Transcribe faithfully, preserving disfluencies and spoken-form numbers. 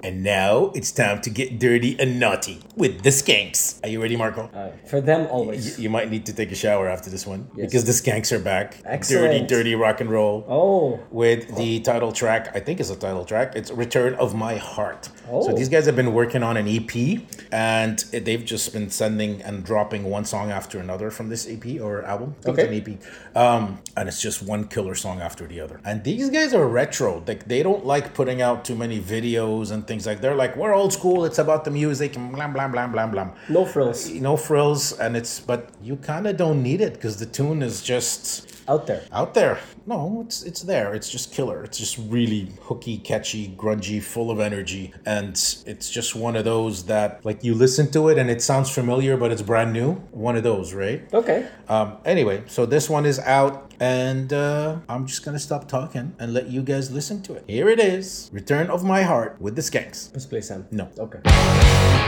And now it's time to get dirty and naughty with the Skanks. Are you ready, Marco? Uh, for them, always. You, you might need to take a shower after this one Yes. because the Skanks are back. Excellent. Dirty, dirty rock and roll. Oh. With the title track, I think it's a title track. It's Return of My Heart. Oh. So these guys have been working on an E P, and they've just been sending and dropping one song after another from this E P or album. I think Okay. it's an E P. Um, and it's just one killer song after the other. And these guys are retro. Like, they don't like putting out too many videos and things like. They're like, we're old school. It's about the music and blah blah blah blah blah. No frills. No frills, and it's but you kind of don't need it because the tune is just Out there. out there. No, it's it's there. It's just killer. It's just really hooky, catchy, grungy, full of energy, and it's just one of those that like you listen to it and it sounds familiar, but it's brand new. One of those, right? Okay. Um. Anyway, so this one is out, and uh, I'm just gonna stop talking and let you guys listen to it. Here it is, "Return of My Heart" with the Skanks. Let's play Sam. No. Okay.